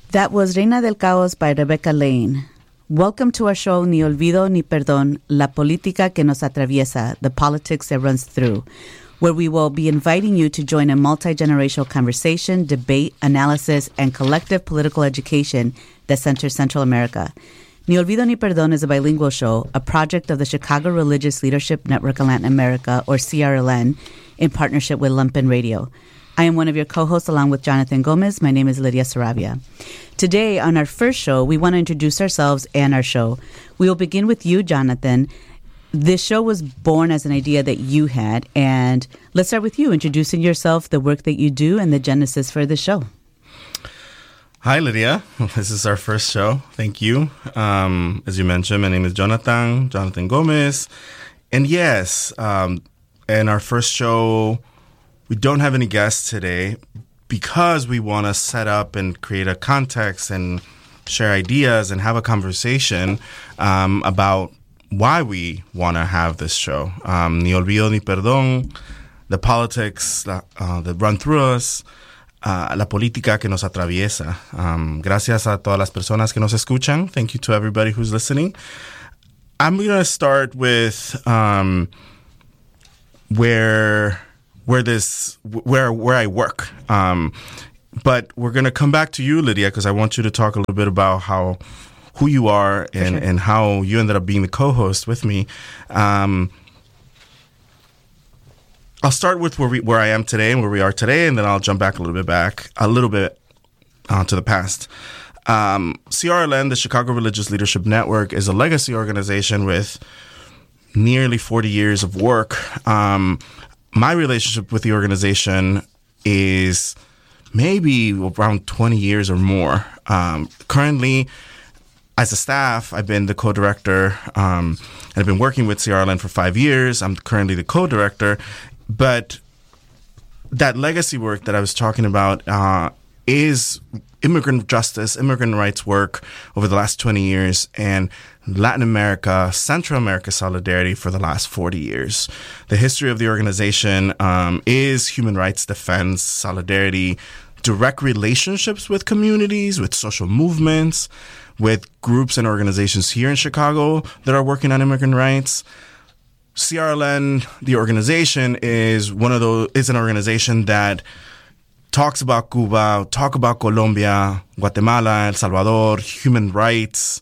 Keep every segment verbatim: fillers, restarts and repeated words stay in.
That was Reina del Caos by Rebecca Lane. Welcome to our show, Ni Olvido Ni Perdón, La Política que nos atraviesa, the politics that runs through, where we will be inviting you to join a multi-generational conversation, debate, analysis, and collective political education that centers Central America. Ni Olvido Ni Perdón is a bilingual show, a project of the Chicago Religious Leadership Network in Latin America, or C R L N, in partnership with Lumpen Radio. I am one of your co-hosts along with Jonathan Gomez. My name is Lydia Saravia. Today, on our first show, we want to introduce ourselves and our show. We will begin with you, Jonathan. This show was born as an idea that you had, and let's start with you, introducing yourself, the work that you do, and the genesis for the show. Hi, Lydia. This is our first show. Thank you. Um, as you mentioned, my name is Jonathan, Jonathan Gomez. And yes, um, in our first show, we don't have any guests today because we want to set up and create a context and share ideas and have a conversation um, about why we want to have this show. Um, Ni Olvido Ni Perdón, the politics uh, that run through us, uh, la política que nos atraviesa. Um, gracias a todas las personas que nos escuchan. Thank you to everybody who's listening. I'm going to start with um, where... where this, where where I work. Um, but we're going to come back to you, Lydia, because I want you to talk a little bit about how, who you are and, sure. and how you ended up being the co-host with me. Um, I'll start with where we, where I am today and where we are today, and then I'll jump back a little bit back, a little bit uh, to the past. Um, C R L N, the Chicago Religious Leadership Network, is a legacy organization with nearly forty years of work. Um, My relationship with the organization is maybe around twenty years or more. Um, currently, as a staff, I've been the co-director, um, and I've been working with C R L N for five years. I'm currently the co-director. But that legacy work that I was talking about uh, is immigrant justice, immigrant rights work over the last twenty years, and Latin America, Central America solidarity for the last forty years. The history of the organization um, is human rights defense, solidarity, direct relationships with communities, with social movements, with groups and organizations here in Chicago that are working on immigrant rights. C R L N, the organization, is one of those. Is an organization that talks about Cuba, talk about Colombia, Guatemala, El Salvador, human rights.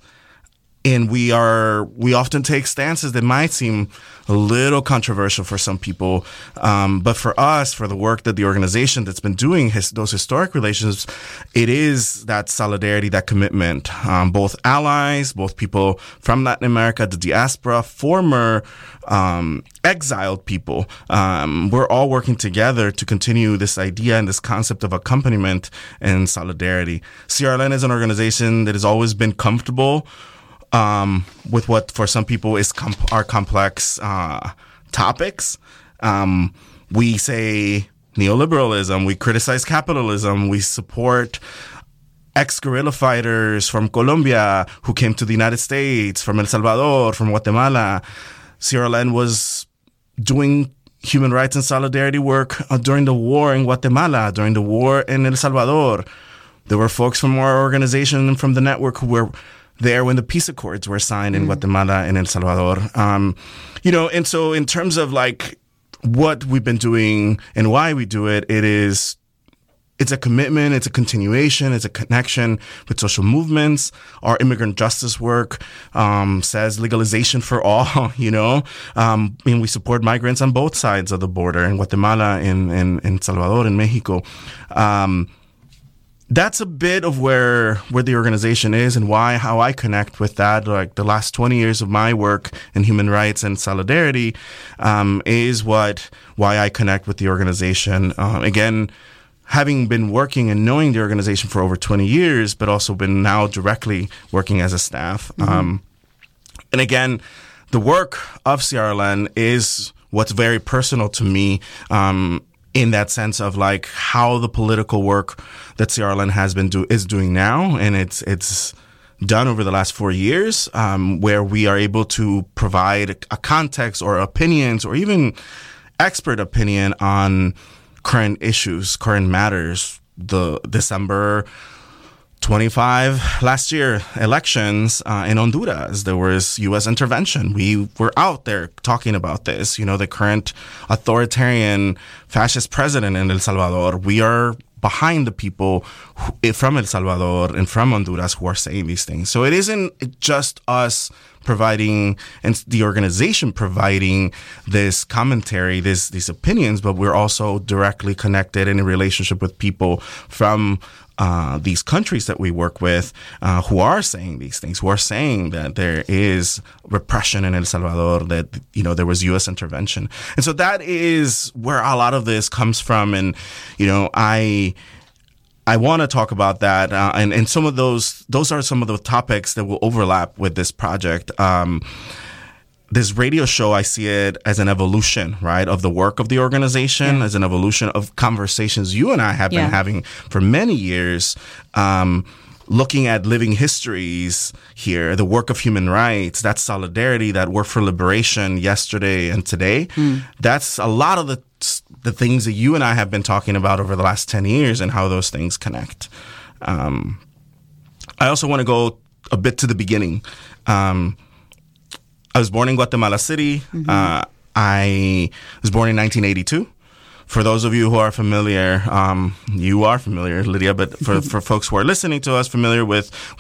And we are we often take stances that might seem a little controversial for some people. Um, but for us, for the work that the organization that's been doing his, those historic relations, it is that solidarity, that commitment. Um, both allies, both people from Latin America, the diaspora, former um, exiled people. Um, we're all working together to continue this idea and this concept of accompaniment and solidarity. C R L N is an organization that has always been comfortable Um, with what for some people is comp- are complex uh, topics. Um, we say neoliberalism, we criticize capitalism, we support ex-guerrilla fighters from Colombia who came to the United States, from El Salvador, from Guatemala. C R L N was doing human rights and solidarity work uh, during the war in Guatemala, during the war in El Salvador. There were folks from our organization and from the network who were there when the peace accords were signed in mm. Guatemala and El Salvador. Um, you know, and so in terms of like what we've been doing and why we do it, it is, it's a commitment, it's a continuation, it's a connection with social movements. Our immigrant justice work um, says legalization for all, you know, um, and we support migrants on both sides of the border in Guatemala, in, in, in El Salvador, in Mexico. Um, That's a bit of where where the organization is and why how I connect with that. Like the last twenty years of my work in human rights and solidarity um, is what why I connect with the organization. Uh, again, having been working and knowing the organization for over twenty years, but also been now directly working as a staff. Mm-hmm. Um, and again, the work of C R L N is what's very personal to me. Um, in that sense of like how the political work that C R L N has been do is doing now, and it's it's done over the last four years, um, where we are able to provide a context or opinions or even expert opinion on current issues, current matters. The December twenty-five last year elections uh, in Honduras, there was U S intervention. We were out there talking about this. You know, the current authoritarian fascist president in El Salvador. We are behind the people who, from El Salvador and from Honduras who are saying these things. So it isn't just us providing and the organization providing this commentary, this these opinions, but we're also directly connected in a relationship with people from uh, these countries that we work with uh, who are saying these things, who are saying that there is repression in El Salvador, that, you know, there was U S intervention. And so that is where a lot of this comes from. And, you know, I... I want to talk about that, uh, and, and some of those, those are some of the topics that will overlap with this project. Um, this radio show, I see it as an evolution, right, of the work of the organization, yeah. as an evolution of conversations you and I have yeah. been having for many years, um, looking at living histories here, the work of human rights, that solidarity, that work for liberation yesterday and today. Mm. That's a lot of the the things that you and I have been talking about over the last ten years and how those things connect. Um, I also want to go a bit to the beginning. Um, I was born in Guatemala City. Mm-hmm. Uh, I was born in nineteen eighty-two. For those of you who are familiar, um, you are familiar, Lydia, but for, for folks who are listening to us, familiar with